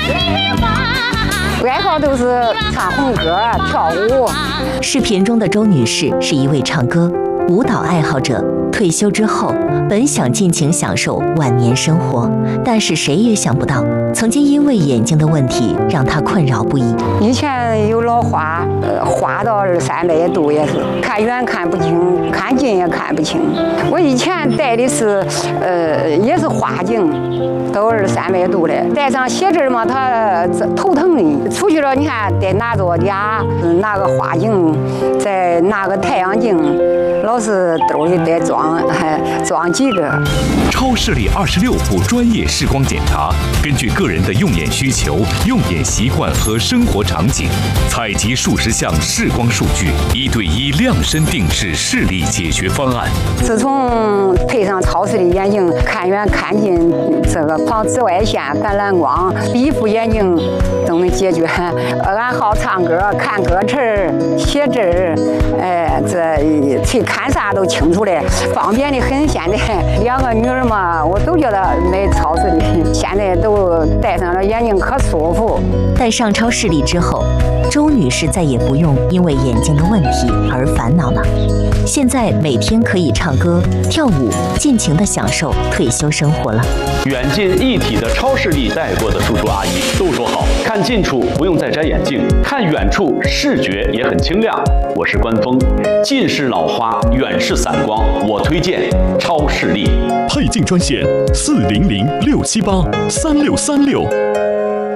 爱好都是唱红歌、跳舞。 视频中的周女士是一位唱歌、舞蹈爱好者。退休之后，本想尽情享受晚年生活，但是谁也想不到，曾经因为眼睛的问题让她困扰不已。 以前有老花，花到200-300度也是，看远看不清，看近也看不清。我以前戴的是，也是花镜，都200-300度的，戴上写字嘛，它头疼的。出去了，你看得拿着俩，拿个花镜，再拿个太阳镜，老是兜里得装几个。 超视力26步专业视光检查，根据个人的用眼需求、用眼习惯和生活场景，采集数十项视光数据，1对1量身定制视力解决方案。 自从配上超视力眼镜，看远看近，这个防紫外线、橄榄光，一副眼镜都能解决。俺好唱歌、看歌词、写字，这去看啥都清楚的，方便的很。现在2个女儿嘛，我都觉得买超视力，现在都戴上了眼镜可舒服。 戴上超视力之后，周女士再也不用因为眼睛的问题而烦恼了。现在每天可以唱歌、跳舞，尽情地享受退休生活了。 远近一体的超视力戴过的叔叔阿姨都说好，看近处不用再摘眼镜，看远处视觉也很清亮。我是关峰，近视老花，远视散光，我推荐超视力。 配镜专线400-678-3636。